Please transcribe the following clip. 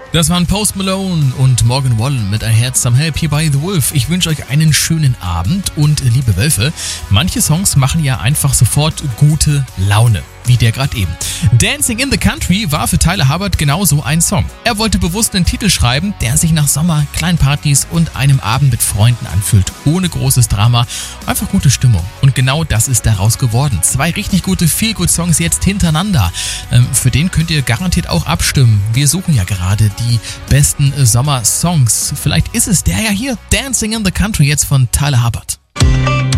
Das waren Post Malone und Morgan Wallen mit I Had Some Help hier bei The Wolf. Ich wünsche euch einen schönen Abend und liebe Wölfe, manche Songs machen ja einfach sofort gute Laune, wie der gerade eben. Dancing in the Country war für Tyler Hubbard genauso ein Song. Er wollte bewusst einen Titel schreiben, der sich nach Sommer, kleinen Partys und einem Abend mit Freunden anfühlt. Ohne großes Drama, einfach gute Stimmung. Und genau das ist daraus geworden. 2 richtig gute Feel-Good-Songs jetzt hintereinander. Für den könnt ihr garantiert auch abstimmen. Wir suchen ja gerade die besten Sommer-Songs. Vielleicht ist es der ja hier, Dancing in the Country jetzt von Tyler Hubbard.